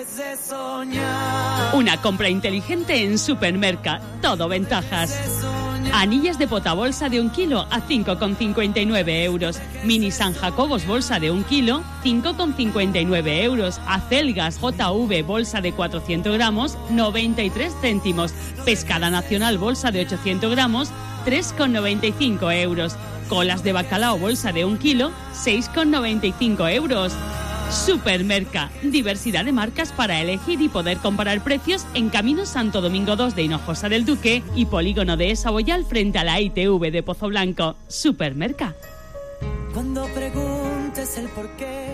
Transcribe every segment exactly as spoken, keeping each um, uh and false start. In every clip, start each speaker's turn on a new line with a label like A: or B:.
A: Una compra inteligente en Supermerca. Todo ventajas. Anillas de pota bolsa de un kilo a cinco con cincuenta y nueve euros. Mini San Jacobos bolsa de un kilo, cinco con cincuenta y nueve euros. Acelgas J V bolsa de cuatrocientos gramos, noventa y tres céntimos. Pescada nacional bolsa de ochocientos gramos, tres con noventa y cinco euros. Colas de bacalao bolsa de un kilo, seis con noventa y cinco euros. Supermerca, diversidad de marcas para elegir y poder comparar precios en Camino Santo Domingo dos de Hinojosa del Duque y Polígono de Esaboyal frente a la I T V de Pozo Blanco. Supermerca.
B: Cuando preguntes el por qué.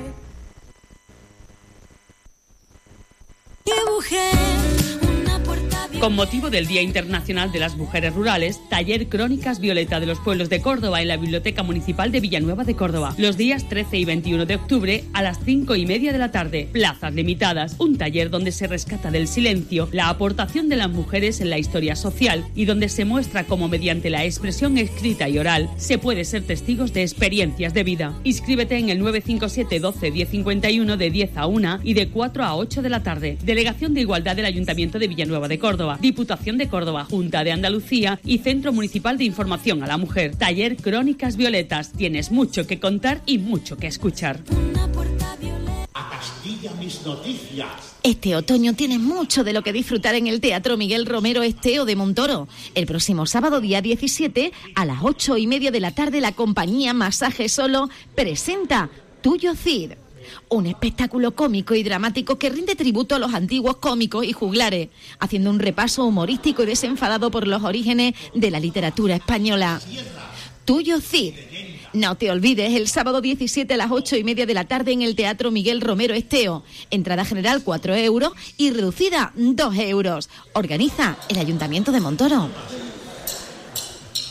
B: ¡Qué mujer!
A: Con motivo del Día Internacional de las Mujeres Rurales, taller Crónicas Violeta de los Pueblos de Córdoba en la Biblioteca Municipal de Villanueva de Córdoba. Los días trece y veintiuno de octubre a las cinco y media de la tarde. Plazas limitadas. Un taller donde se rescata del silencio la aportación de las mujeres en la historia social y donde se muestra cómo mediante la expresión escrita y oral se puede ser testigos de experiencias de vida. Inscríbete en el nueve cinco siete doce diez cincuenta y uno de diez a una y de cuatro a ocho de la tarde. Delegación de Igualdad del Ayuntamiento de Villanueva de Córdoba. Diputación de Córdoba, Junta de Andalucía y Centro Municipal de Información a la Mujer. Taller Crónicas Violetas. Tienes mucho que contar y mucho que escuchar.
C: A Castilla mis noticias.
D: Este otoño tienes mucho de lo que disfrutar en el Teatro Miguel Romero Esteo de Montoro. El próximo sábado, día diecisiete, a las ocho y media de la tarde, la compañía Masaje Solo presenta Tuyo Cid. Un espectáculo cómico y dramático que rinde tributo a los antiguos cómicos y juglares, haciendo un repaso humorístico y desenfadado por los orígenes de la literatura española. Tuyo Cid. No te olvides, el sábado diecisiete a las ocho y media de la tarde en el Teatro Miguel Romero Esteo. Entrada general cuatro euros y reducida dos euros. Organiza el Ayuntamiento de Montoro.